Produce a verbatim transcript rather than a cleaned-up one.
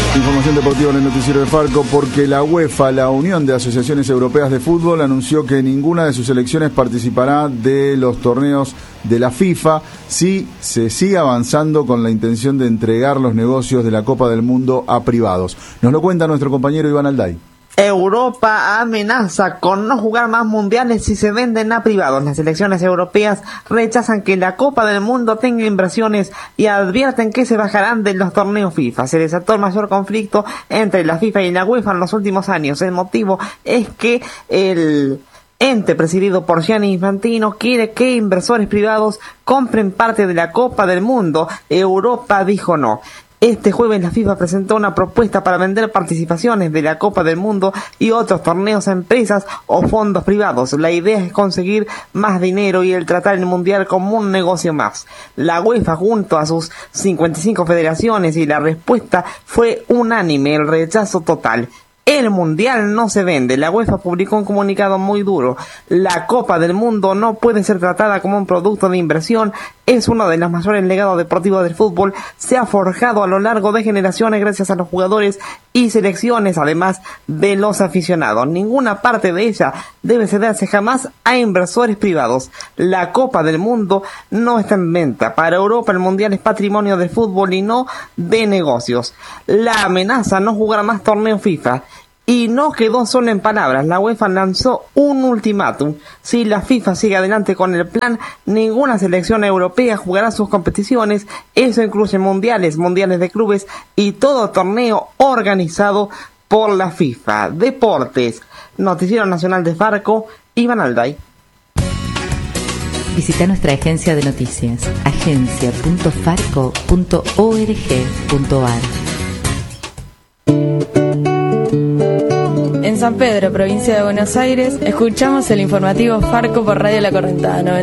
Información deportiva en el noticiero de Farco, porque la UEFA, la Unión de Asociaciones Europeas de Fútbol, anunció que ninguna de sus selecciones participará de los torneos de la FIFA si se sigue avanzando con la intención de entregar los negocios de la Copa del Mundo a privados. Nos lo cuenta nuestro compañero Iván Alday. Europa amenaza con no jugar más mundiales si se venden a privados. Las selecciones europeas rechazan que la Copa del Mundo tenga inversiones y advierten que se bajarán de los torneos FIFA. Se desató el mayor conflicto entre la FIFA y la UEFA en los últimos años. El motivo es que el ente presidido por Gianni Infantino quiere que inversores privados compren parte de la Copa del Mundo. Europa dijo no. Este jueves la FIFA presentó una propuesta para vender participaciones de la Copa del Mundo y otros torneos a empresas o fondos privados. La idea es conseguir más dinero y el tratar el Mundial como un negocio más. La UEFA junto a sus cincuenta y cinco federaciones, y la respuesta fue unánime, el rechazo total. El Mundial no se vende. La UEFA publicó un comunicado muy duro. La Copa del Mundo no puede ser tratada como un producto de inversión. Es uno de los mayores legados deportivos del fútbol. Se ha forjado a lo largo de generaciones gracias a los jugadores y selecciones, además de los aficionados. Ninguna parte de ella debe cederse jamás a inversores privados. La Copa del Mundo no está en venta. Para Europa el Mundial es patrimonio del fútbol y no de negocios. La amenaza no jugará más torneos FIFA. Y no quedó solo en palabras. La UEFA lanzó un ultimátum. Si la FIFA sigue adelante con el plan, ninguna selección europea jugará sus competiciones. Eso incluye mundiales, mundiales de clubes y todo torneo organizado por la FIFA. Deportes. Noticiero Nacional de Farco, Iván Alday. Visita nuestra agencia de noticias, agencia punto farco punto org punto ar. En San Pedro, provincia de Buenos Aires, escuchamos el informativo Farco por Radio La Correntada